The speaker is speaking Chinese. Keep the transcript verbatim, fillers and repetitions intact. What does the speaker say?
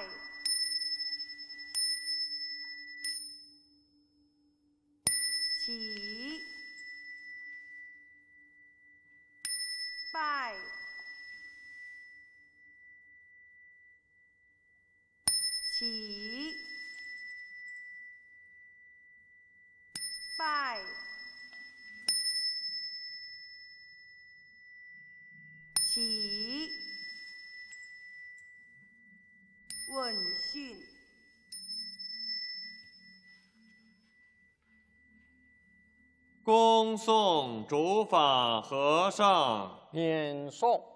拜。起，拜，起，拜，起，问讯。 恭送主法和尚。 免送。